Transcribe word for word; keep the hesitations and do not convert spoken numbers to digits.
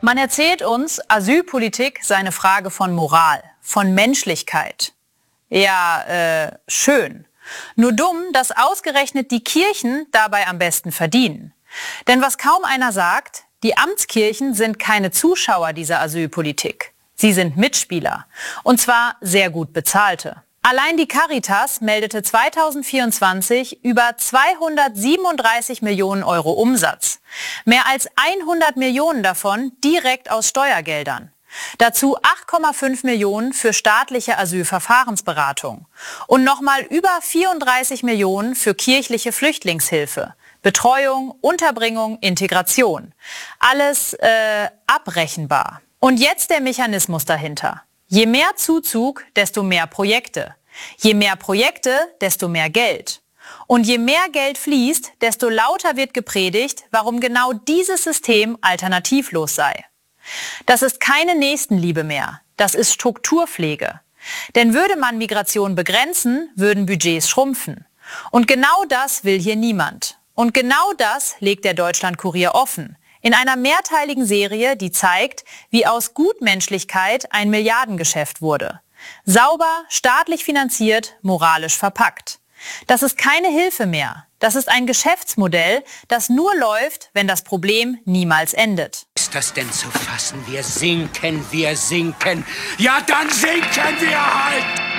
Man erzählt uns, Asylpolitik sei eine Frage von Moral, von Menschlichkeit. Ja, äh, schön. Nur dumm, dass ausgerechnet die Kirchen dabei am besten verdienen. Denn was kaum einer sagt, die Amtskirchen sind keine Zuschauer dieser Asylpolitik. Sie sind Mitspieler. Und zwar sehr gut bezahlte. Allein die Caritas meldete zweitausendvierundzwanzig über zweihundertsiebenunddreißig Millionen Euro Umsatz. Mehr als hundert Millionen davon direkt aus Steuergeldern. Dazu acht Komma fünf Millionen für staatliche Asylverfahrensberatung. Und nochmal über vierunddreißig Millionen für kirchliche Flüchtlingshilfe. Betreuung, Unterbringung, Integration. Alles äh, abrechenbar. Und jetzt der Mechanismus dahinter. Je mehr Zuzug, desto mehr Projekte. Je mehr Projekte, desto mehr Geld. Und je mehr Geld fließt, desto lauter wird gepredigt, warum genau dieses System alternativlos sei. Das ist keine Nächstenliebe mehr, das ist Strukturpflege. Denn würde man Migration begrenzen, würden Budgets schrumpfen. Und genau das will hier niemand. Und genau das legt der Deutschlandkurier offen. In einer mehrteiligen Serie, die zeigt, wie aus Gutmenschlichkeit ein Milliardengeschäft wurde. Sauber, staatlich finanziert, moralisch verpackt. Das ist keine Hilfe mehr. Das ist ein Geschäftsmodell, das nur läuft, wenn das Problem niemals endet. Ist das denn zu fassen? Wir sinken, wir sinken. Ja, dann sinken wir halt!